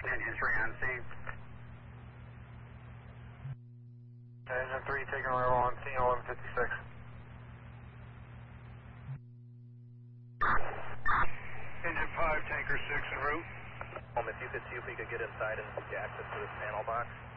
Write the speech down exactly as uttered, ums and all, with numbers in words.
Engine three on scene. Engine three taking arrival on scene eleven fifty-six. Engine five, tanker six en route. Um, if you could see if we could get inside and see access to this panel box.